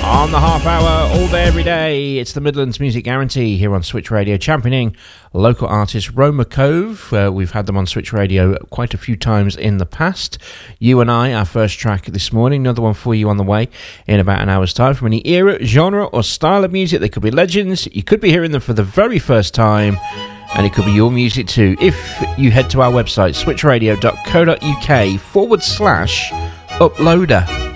On the half hour, all day, every day, it's the Midlands Music Guarantee here on Switch Radio, championing local artist Roma Cove. We've had them on Switch Radio quite a few times in the past. You and I, our first track this morning, another one for you on the way in about an hour's time. From any era, genre or style of music, they could be legends. You could be hearing them for the very first time, and it could be your music too. If you head to our website, switchradio.co.uk/uploader.